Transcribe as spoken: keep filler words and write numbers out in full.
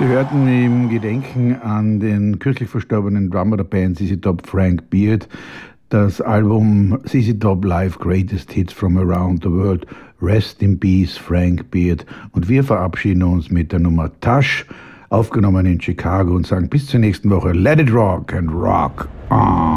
Sie hörten im Gedenken an den kürzlich verstorbenen Drummer der Band Z Z Top, Frank Beard, das Album Z Z Top Live Greatest Hits from Around the World. Rest in Peace, Frank Beard. Und wir verabschieden uns mit der Nummer Tush, aufgenommen in Chicago, und sagen bis zur nächsten Woche. Let it rock and rock on.